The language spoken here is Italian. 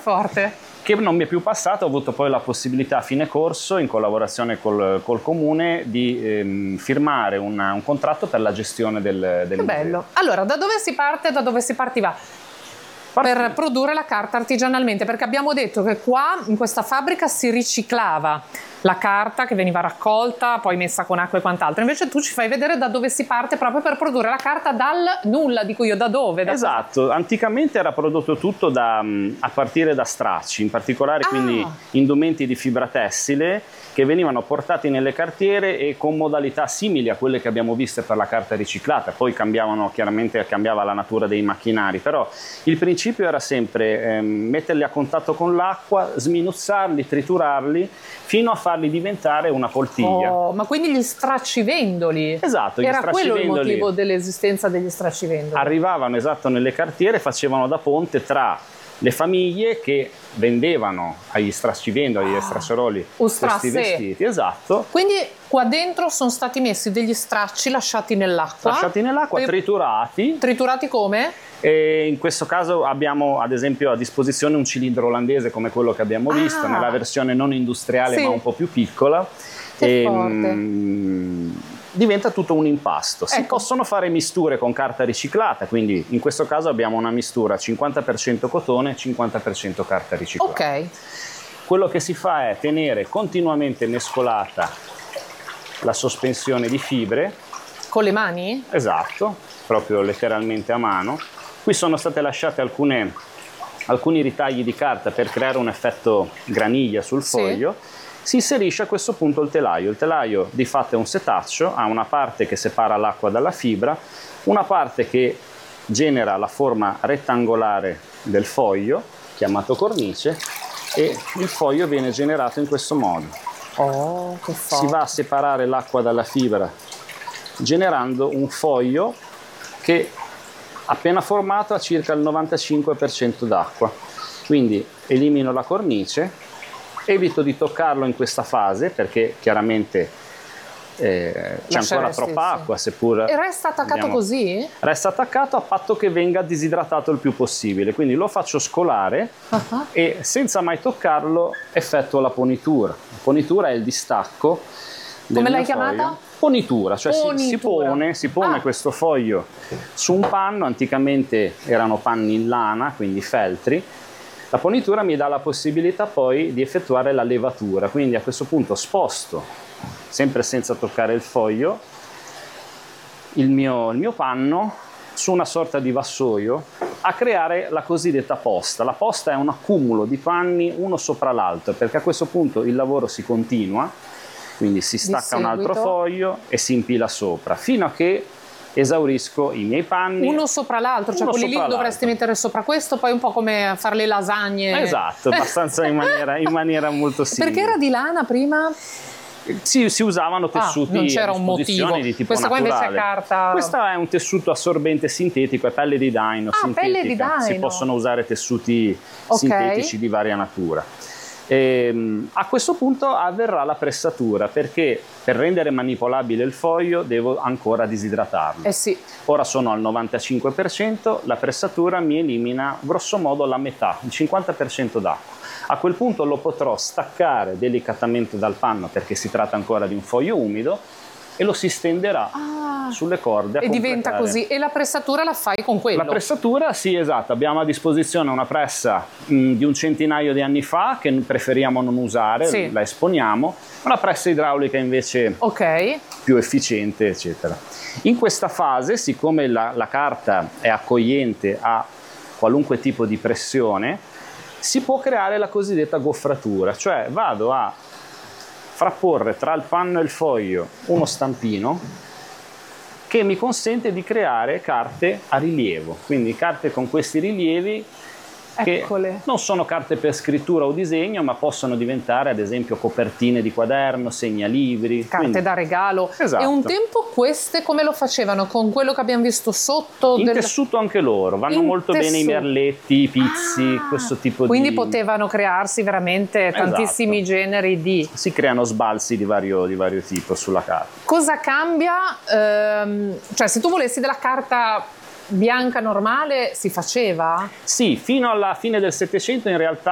forte. Che non mi è più passato. Ho avuto poi la possibilità a fine corso, in collaborazione col comune, di firmare un contratto per la gestione del Che museo. bello. Allora, da dove si parte e da dove si partiva? Per produrre la carta artigianalmente, perché abbiamo detto che qua in questa fabbrica si riciclava la carta che veniva raccolta, poi messa con acqua e quant'altro. Invece tu ci fai vedere da dove si parte proprio per produrre la carta dal nulla, dico io, da dove? Esatto, anticamente era prodotto tutto a partire da stracci, in particolare quindi indumenti di fibra tessile che venivano portati nelle cartiere e con modalità simili a quelle che abbiamo viste per la carta riciclata. Poi chiaramente cambiava la natura dei macchinari, però il principio era sempre metterli a contatto con l'acqua, sminuzzarli, triturarli fino a farli diventare una poltiglia. Oh, ma quindi gli straccivendoli? Esatto, gli era quello il straccivendoli motivo dell'esistenza degli straccivendoli? arrivavano nelle cartiere, facevano da ponte tra le famiglie che vendevano agli stracivendoli, agli stracciaroli questi vestiti. Esatto. Quindi qua dentro sono stati messi degli stracci lasciati nell'acqua. Lasciati nell'acqua, triturati. Triturati come? E in questo caso abbiamo ad esempio a disposizione un cilindro olandese come quello che abbiamo visto, nella versione non industriale ma un po' più piccola. Che forte. Diventa tutto un impasto. Si possono fare misture con carta riciclata, quindi in questo caso abbiamo una mistura 50% cotone, 50% carta riciclata. Ok. Quello che si fa è tenere continuamente mescolata la sospensione di fibre. Con le mani? Esatto, proprio letteralmente a mano. Qui sono state lasciate alcuni ritagli di carta per creare un effetto graniglia sul foglio. Si inserisce a questo punto il telaio. Il telaio di fatto è un setaccio, ha una parte che separa l'acqua dalla fibra, una parte che genera la forma rettangolare del foglio, chiamato cornice, e il foglio viene generato in questo modo. Oh, che si va a separare l'acqua dalla fibra, generando un foglio che appena formato ha circa il 95% d'acqua. Quindi elimino la cornice. Evito di toccarlo in questa fase perché chiaramente c'è ancora troppa acqua, seppur... E resta attaccato così? Resta attaccato a patto che venga disidratato il più possibile, quindi lo faccio scolare e senza mai toccarlo effettuo la ponitura. La ponitura è il distacco del Come l'hai mio chiamata? foglio. Ponitura, cioè si pone questo foglio su un panno, anticamente erano panni in lana, quindi feltri. La ponitura mi dà la possibilità poi di effettuare la levatura, quindi a questo punto sposto, sempre senza toccare il foglio, il mio panno su una sorta di vassoio a creare la cosiddetta posta. La posta è un accumulo di panni uno sopra l'altro, perché a questo punto il lavoro si continua, quindi si stacca un altro foglio e si impila sopra, fino a che esaurisco i miei panni uno sopra l'altro, cioè quelli lì dovresti mettere sopra questo, poi un po' come fare le lasagne. Esatto, abbastanza in maniera molto simile. Perché era di lana prima? Si usavano tessuti non c'era un motivo. Di tipo questa naturale. Qua invece è carta. Questo è un tessuto assorbente sintetico, è pelle di daino sintetica. Pelle di daino. Si possono usare tessuti sintetici di varia natura. A questo punto avverrà la pressatura, perché per rendere manipolabile il foglio devo ancora disidratarlo. Ora sono al 95%, la pressatura mi elimina grosso modo la metà, il 50% d'acqua. A quel punto lo potrò staccare delicatamente dal panno, perché si tratta ancora di un foglio umido, e lo si stenderà sulle corde a diventa così. E la pressatura la fai con quello? La pressatura, sì, esatto. Abbiamo a disposizione una pressa di un centinaio di anni fa che preferiamo non usare, la esponiamo. Una pressa idraulica invece più efficiente, eccetera. In questa fase, siccome la carta è accogliente a qualunque tipo di pressione, si può creare la cosiddetta goffratura, cioè vado a frapporre tra il panno e il foglio uno stampino che mi consente di creare carte a rilievo, quindi carte con questi rilievi che non sono carte per scrittura o disegno, ma possono diventare ad esempio copertine di quaderno, segnalibri. Carte da regalo. E un tempo queste come lo facevano? Con quello che abbiamo visto sotto? In tessuto anche loro, vanno molto bene i merletti, i pizzi, questo tipo quindi potevano crearsi veramente tantissimi generi di... Si creano sbalzi di vario tipo sulla carta. Cosa cambia? Cioè se tu volessi della carta bianca normale si faceva? Sì, fino alla fine del Settecento in realtà